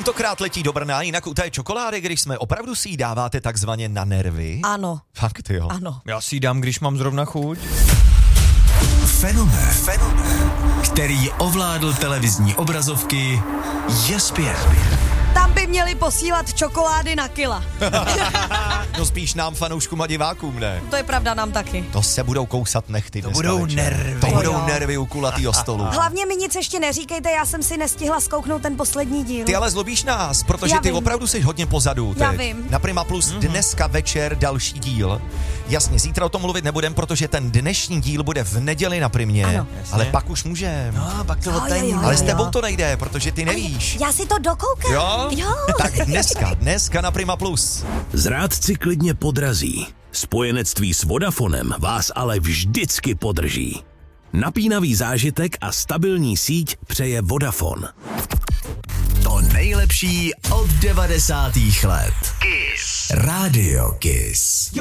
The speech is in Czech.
Tentokrát letí do Brna, jinak u té čokolády, když jsme, opravdu si ji dáváte takzvaně na nervy? Ano. Fakt jo? Ano. Já si ji dám, když mám zrovna chuť. Fenomén, který ovládl televizní obrazovky, je zpět. Tam by měli posílat čokolády na kila. No spíš nám, fanouškům a divákům, ne? To je pravda, nám taky. To se budou kousat nechty. To budou nervy. To budou Jo. nervy u kulatýho stolu. Hlavně mi nic ještě neříkejte, já jsem si nestihla zkouknout ten poslední díl. Ty ale zlobíš nás, protože Já ty vím. opravdu jsi hodně pozadu. Já teď. vím. Na Prima Plus dneska večer další díl. Jasně, zítra o tom mluvit nebudem, protože ten dnešní díl bude v neděli na Primě. Ano. Ale pak už můžem. No, pak to Jo, odtajím. jo, Ale s tebou to nejde, protože ty nevíš. Já si to dokoukám. Jo? Tak dneska na Prima Plus. Zrádci klidně podrazí. Spojenectví s Vodafonem vás ale vždycky podrží. Napínavý zážitek a stabilní síť přeje Vodafone. To nejlepší od 90. let. Kiss. Radio Kiss.